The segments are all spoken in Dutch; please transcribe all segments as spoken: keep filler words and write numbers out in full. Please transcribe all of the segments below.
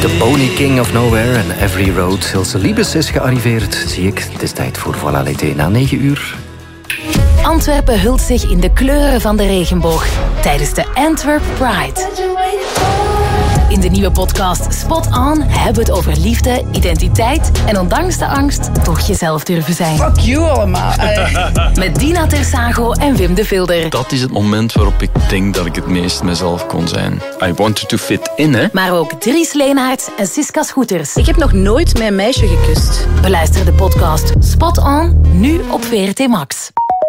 De Pony King of Nowhere en Every Road. Ilse Liebes is gearriveerd, zie ik. Het is tijd voor Voilà l'été na negen uur. Antwerpen hult zich in de kleuren van de regenboog tijdens de Antwerp Pride. In de nieuwe podcast Spot On hebben we het over liefde, identiteit en ondanks de angst toch jezelf durven zijn. Fuck you allemaal. Met Dina Tersago en Wim de Vilder. Dat is het moment waarop ik denk dat ik het meest mezelf kon zijn. I wanted to fit in, hè. Maar ook Dries Leenaerts en Siska Schoeters. Ik heb nog nooit mijn meisje gekust. Beluister de podcast Spot On, nu op V R T Max.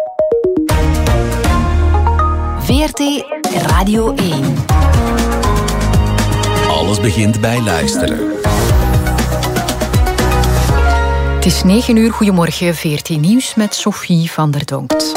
V R T Radio één. Alles begint bij luisteren. Het is negen uur, goedemorgen, V R T Nieuws met Sophie van der Donkt.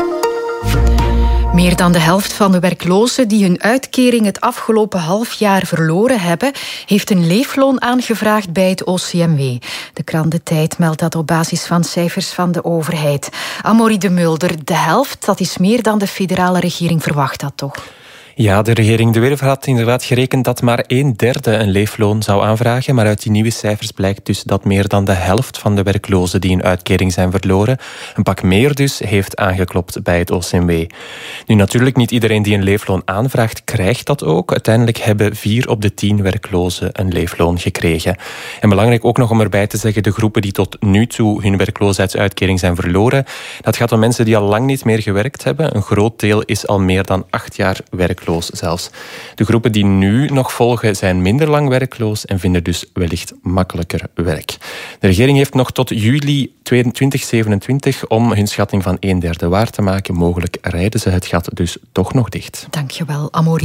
Meer dan de helft van de werklozen die hun uitkering het afgelopen half jaar verloren hebben, heeft een leefloon aangevraagd bij het O C M W. De krant De Tijd meldt dat op basis van cijfers van de overheid. Amaury de Mulder, de helft, dat is meer dan de federale regering verwacht had, toch? Ja, de regering De Werf had inderdaad gerekend dat maar een derde een leefloon zou aanvragen, maar uit die nieuwe cijfers blijkt dus dat meer dan de helft van de werklozen die een uitkering zijn verloren, een pak meer dus, heeft aangeklopt bij het O C M W. Nu, natuurlijk niet iedereen die een leefloon aanvraagt, krijgt dat ook. Uiteindelijk hebben vier op de tien werklozen een leefloon gekregen. En belangrijk ook nog om erbij te zeggen, de groepen die tot nu toe hun werkloosheidsuitkering zijn verloren, dat gaat om mensen die al lang niet meer gewerkt hebben. Een groot deel is al meer dan acht jaar werkloos. Zelfs. De groepen die nu nog volgen zijn minder lang werkloos en vinden dus wellicht makkelijker werk. De regering heeft nog tot juli tweeduizend zevenentwintig om hun schatting van een derde waar te maken. Mogelijk rijden ze het gat dus toch nog dicht. Dankjewel, Amaury.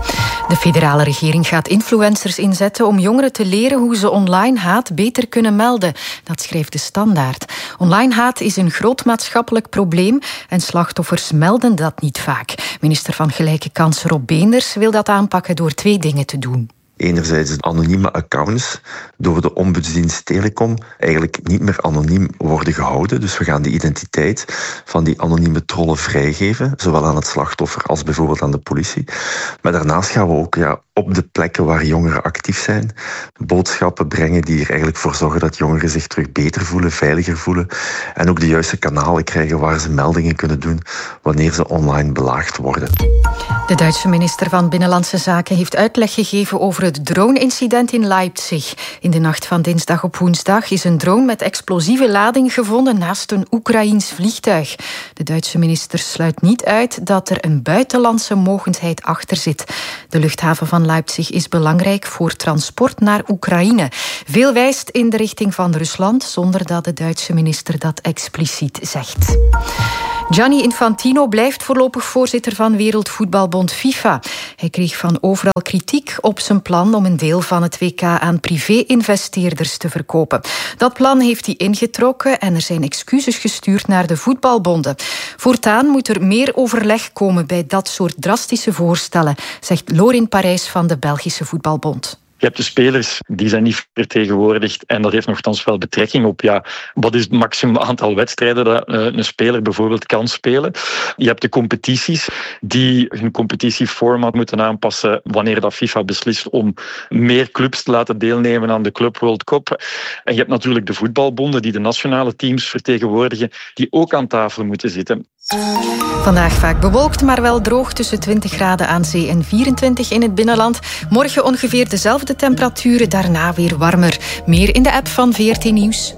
De federale regering gaat influencers inzetten om jongeren te leren hoe ze online haat beter kunnen melden. Dat schrijft De Standaard. Online haat is een groot maatschappelijk probleem en slachtoffers melden dat niet vaak. Minister van Gelijke Kansen Rob Beenders wil dat aanpakken door twee dingen te doen. Enerzijds anonieme accounts door de ombudsdienst Telecom eigenlijk niet meer anoniem worden gehouden. Dus we gaan de identiteit van die anonieme trollen vrijgeven, zowel aan het slachtoffer als bijvoorbeeld aan de politie. Maar daarnaast gaan we ook ja, op de plekken waar jongeren actief zijn, boodschappen brengen die er eigenlijk voor zorgen dat jongeren zich terug beter voelen, veiliger voelen en ook de juiste kanalen krijgen waar ze meldingen kunnen doen wanneer ze online belaagd worden. De Duitse minister van Binnenlandse Zaken heeft uitleg gegeven over het drone-incident in Leipzig. In de nacht van dinsdag op woensdag is een drone met explosieve lading gevonden naast een Oekraïens vliegtuig. De Duitse minister sluit niet uit dat er een buitenlandse mogendheid achter zit. De luchthaven van Leipzig is belangrijk voor transport naar Oekraïne. Veel wijst in de richting van Rusland, zonder dat de Duitse minister dat expliciet zegt. Gianni Infantino blijft voorlopig voorzitter van Wereldvoetbalbond FIFA. Hij kreeg van overal kritiek op zijn plan om een deel van het W K aan privé-investeerders te verkopen. Dat plan heeft hij ingetrokken en er zijn excuses gestuurd naar de voetbalbonden. Voortaan moet er meer overleg komen bij dat soort drastische voorstellen, zegt Lorin Parijs van de Belgische Voetbalbond. Je hebt de spelers, die zijn niet vertegenwoordigd en dat heeft nogthans wel betrekking op ja, wat is het maximum aantal wedstrijden dat uh, een speler bijvoorbeeld kan spelen. Je hebt de competities die hun competitieformat moeten aanpassen wanneer dat FIFA beslist om meer clubs te laten deelnemen aan de Club World Cup. En je hebt natuurlijk de voetbalbonden die de nationale teams vertegenwoordigen, die ook aan tafel moeten zitten. Vandaag vaak bewolkt, maar wel droog tussen twintig graden aan zee en vierentwintig in het binnenland. Morgen ongeveer dezelfde temperaturen, daarna weer warmer. Meer in de app van V R T Nieuws.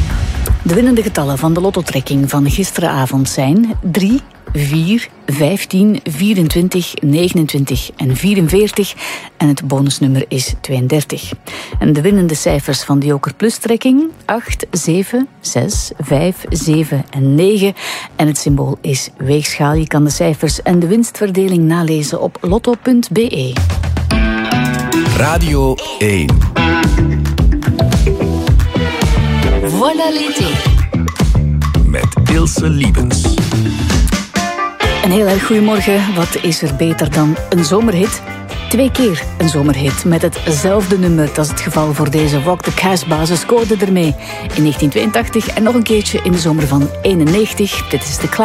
De winnende getallen van de lottotrekking van gisteravond zijn drie, vier, vijftien, vierentwintig, negenentwintig en vierenveertig. En het bonusnummer is tweeëndertig. En de winnende cijfers van de Joker Plus-trekking acht, zeven, zes, vijf, zeven en negen. En het symbool is weegschaal. Je kan de cijfers en de winstverdeling nalezen op lotto punt b e. Radio één. Voilà l'été. Met Ilse Liebens. Een heel erg goedemorgen. Wat is er beter dan een zomerhit? Twee keer een zomerhit met hetzelfde nummer. Dat is het geval voor deze Rock the Casbah. Ze scoorde ermee in negentien tweeëntachtig en nog een keertje in de zomer van eenennegentig. Dit is de